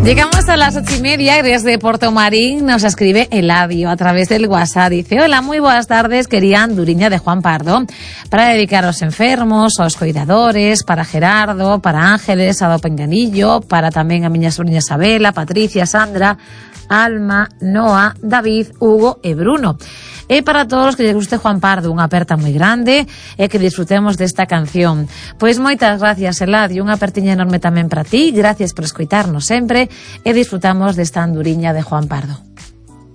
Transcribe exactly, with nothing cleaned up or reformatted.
Llegamos a las ocho y media y desde Puerto Marín nos escribe Eladio a través del WhatsApp. Dice: hola, muy buenas tardes, quería Anduriña de Juan Pardo para dedicar a los enfermos, aos cuidadores, para Gerardo, para Ángeles, a do Penganillo, para tamén a miña sobrinha Isabela, Patricia, Sandra, Alma, Noa, David, Hugo e Bruno. E para todos os que lles guste Juan Pardo, unha aperta moi grande e que disfrutemos desta canción. Pois moitas gracias, Eladio, unha apertiña enorme tamén para ti, gracias por escoitarnos sempre e disfrutamos desta Anduriña de Juan Pardo.